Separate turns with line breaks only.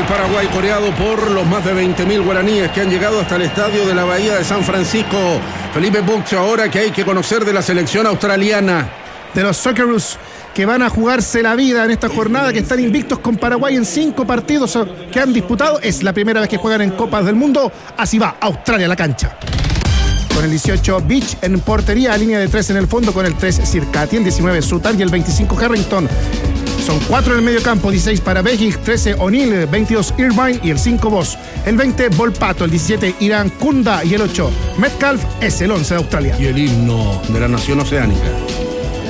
del Paraguay coreado por los más de 20.000 guaraníes que han llegado hasta el estadio de la Bahía de San Francisco. Felipe Buccio, ahora que hay que conocer de la selección australiana.
De los Socceroos, que van a jugarse la vida en esta jornada, que están invictos con Paraguay en 5 partidos que han disputado. Es la primera vez que juegan en Copas del Mundo. Así va, Australia a la cancha. Con el 18 Beach en portería, línea de 3 en el fondo con el 3 Circati, el 19 Sutan y el 25 Harrington. Son 4 en el medio campo, 16 para Bejic, 13 O'Neill, 22 Irvine y el 5 Voss. El 20 Volpato, el 17 Irán Kunda y el 8 Metcalf es el 11 de Australia.
Y el himno de la nación oceánica.